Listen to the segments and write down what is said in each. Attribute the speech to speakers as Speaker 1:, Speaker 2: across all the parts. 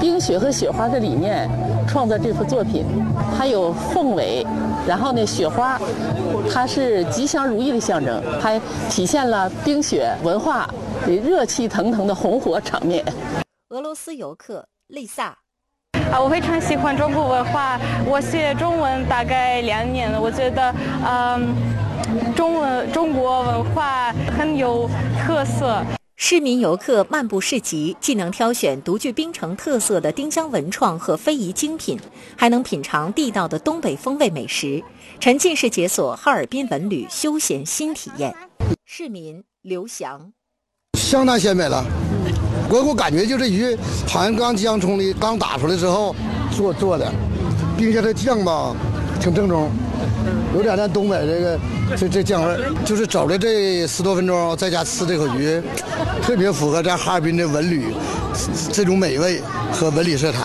Speaker 1: 冰雪和雪花的理念创作这幅作品，还有凤尾，然后呢雪花，它是吉祥如意的象征，还体现了冰雪文化热气腾腾的红火场面。
Speaker 2: 俄罗斯游客丽萨。
Speaker 3: 我非常喜欢中国文化，我学中文大概2年了，我觉得中国文化很有特色。
Speaker 2: 市民游客漫步市集，既能挑选独具槟城特色的丁香文创和非遗精品，还能品尝地道的东北风味美食，沉浸式解锁哈尔滨文旅休闲新体验。市民刘翔，
Speaker 4: 相当鲜美了。我感觉就这鱼好像刚江冲里刚打出来之后做的，并且这酱吧挺正宗，有点咱东北这酱味，就是走了这10多分钟，在家吃这口鱼，特别符合咱哈尔滨的文旅这种美味和文旅色彩。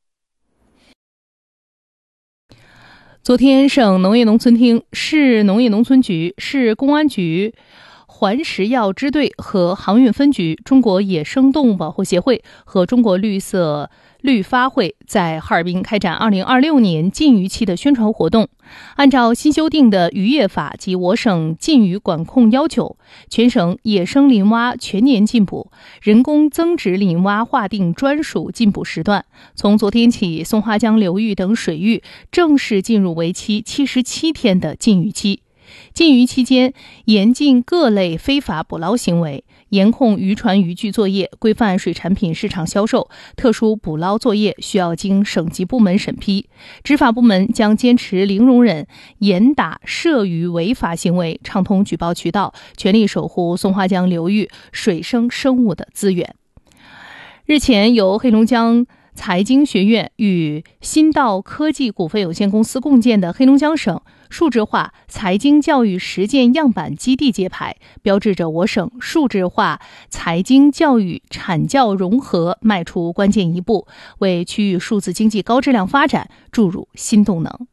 Speaker 5: 昨天，省农业农村厅、市农业农村局、市公安局环食药支队和航运分局、中国野生动物保护协会和中国绿色绿发会在哈尔滨开展2026年禁渔期的宣传活动。按照新修订的渔业法及我省禁渔管控要求，全省野生林蛙全年禁捕，人工增殖林蛙划定专属禁捕时段。从昨天起，松花江流域等水域正式进入为期77天的禁渔期。禁渔期间，严禁各类非法捕捞行为，严控渔船渔具作业，规范水产品市场销售，特殊捕捞作业需要经省级部门审批。执法部门将坚持零容忍，严打涉渔违法行为，畅通举报渠道，全力守护松花江流域水生生物的资源。日前，由黑龙江财经学院与新道科技股份有限公司共建的黑龙江省数字化财经教育实践样板基地揭牌，标志着我省数字化财经教育产教融合迈出关键一步，为区域数字经济高质量发展注入新动能。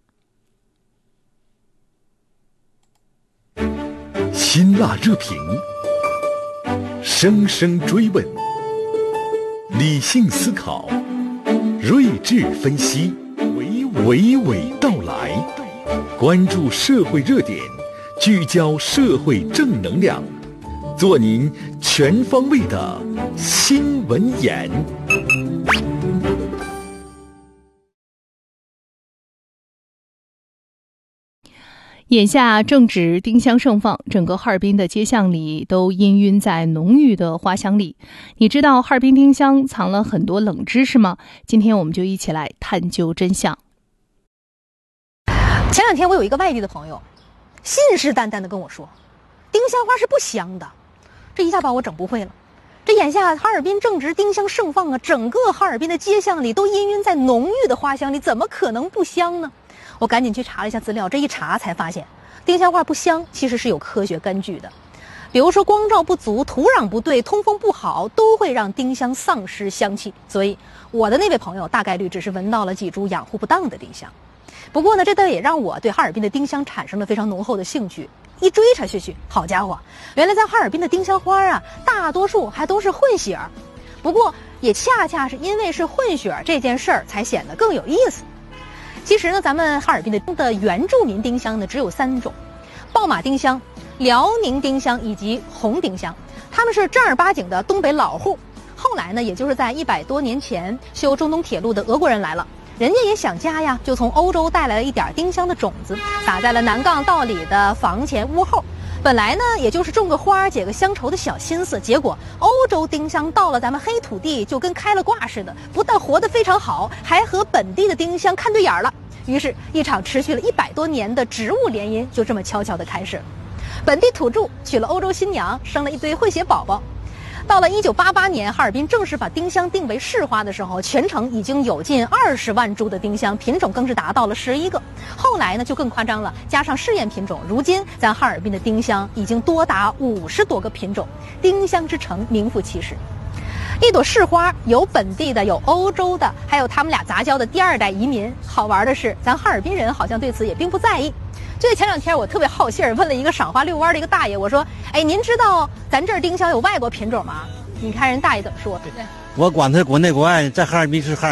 Speaker 6: 辛辣热评，生生追问，理性思考，睿智分析，娓娓道来，关注社会热点，聚焦社会正能量，做您全方位的新闻眼。
Speaker 5: 眼下正值丁香盛放，整个哈尔滨的街巷里都氤氲在浓郁的花香里。你知道哈尔滨丁香藏了很多冷知识吗？今天我们就一起来探究真相。
Speaker 7: 前2天我有一个外地的朋友，信誓旦旦地跟我说，丁香花是不香的，这一下把我整不会了。这眼下哈尔滨正值丁香盛放啊，整个哈尔滨的街巷里都氤氲在浓郁的花香里，怎么可能不香呢？我赶紧去查了一下资料，这一查才发现，丁香花不香其实是有科学根据的。比如说光照不足、土壤不对、通风不好，都会让丁香丧失香气。所以我的那位朋友大概率只是闻到了几株养护不当的丁香。不过呢，这倒也让我对哈尔滨的丁香产生了非常浓厚的兴趣。一追查下去，好家伙，原来在哈尔滨的丁香花啊，大多数还都是混血儿。不过也恰恰是因为是混血儿这件事儿，才显得更有意思。其实呢，咱们哈尔滨的原住民丁香呢只有3种，爆马丁香、辽宁丁香以及红丁香，他们是正儿八经的东北老户。后来呢，也就是在100多年前修中东铁路的俄国人来了，人家也想家呀，就从欧洲带来了一点丁香的种子，撒在了南杠道里的房前屋后。本来呢，也就是种个花解个乡愁的小心思，结果欧洲丁香到了咱们黑土地，就跟开了挂似的，不但活得非常好，还和本地的丁香看对眼了。于是，一场持续了100多年的植物联姻就这么悄悄地开始了。本地土著娶了欧洲新娘，生了一堆混血宝宝。到了1988年，哈尔滨正式把丁香定为市花的时候，全城已经有近20万株的丁香，品种更是达到了11个。后来呢，就更夸张了，加上试验品种，如今咱哈尔滨的丁香已经多达50多个品种，丁香之城名副其实。一朵市花有本地的，有欧洲的，还有他们俩杂交的第2代移民。好玩的是，咱哈尔滨人好像对此也并不在意。就在前2天，我特别好信儿问了一个赏花遛弯的一个大爷，我说：“哎，您知道咱这儿丁香有外国品种吗？”你看人大爷怎么说？
Speaker 8: 我管它国内国外，在哈尔滨是哈尔